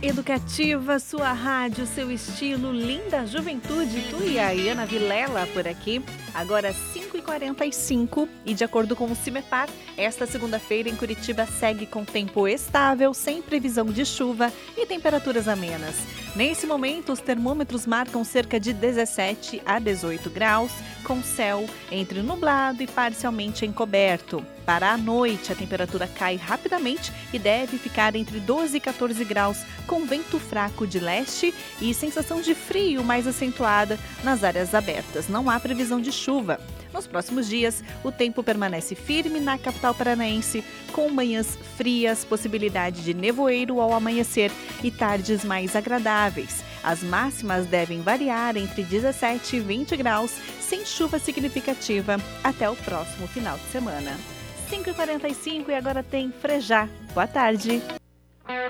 Educativa, sua rádio, seu estilo, linda juventude, tu e a Ana Vilela por aqui. Agora 5h45 e de acordo com o CIMEPAR, esta segunda-feira em Curitiba segue com tempo estável, sem previsão de chuva e temperaturas amenas. Nesse momento, os termômetros marcam cerca de 17 a 18 graus, com céu entre nublado e parcialmente encoberto. Para a noite, a temperatura cai rapidamente e deve ficar entre 12 e 14 graus, com vento fraco de leste e sensação de frio mais acentuada nas áreas abertas. Não há previsão de chuva. Nos próximos dias, o tempo permanece firme na capital paranaense, com manhãs frias, possibilidade de nevoeiro ao amanhecer e tardes mais agradáveis. As máximas devem variar entre 17 e 20 graus, sem chuva significativa, até o próximo final de semana. 5h45 e agora tem Frejá. Boa tarde.